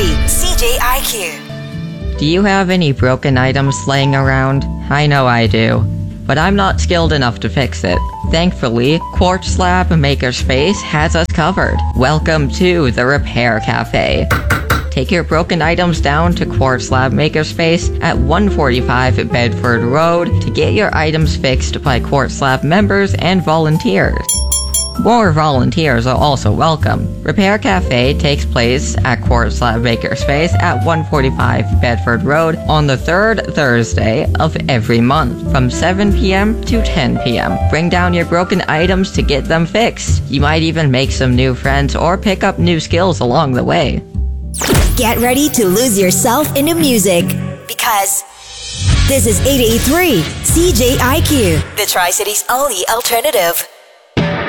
CJIQ. Do you have any broken items laying around? I know I do, but I'm not skilled enough to fix it. Thankfully, Quartz Lab Makerspace has us covered. Welcome to the Repair Cafe. Take your broken items down to Quartz Lab Makerspace at 145 Bedford Road to get your items fixed by Quartz Lab members and volunteers. More volunteers are also welcome. Repair Cafe takes place at Quartz Lab Makerspace at 145 Bedford Road on the third Thursday of every month from 7 p.m. to 10 p.m. Bring down your broken items to get them fixed. You might even make some new friends or pick up new skills along the way. Get ready to lose yourself into music because this is 883 CJIQ, the Tri-City's only alternative.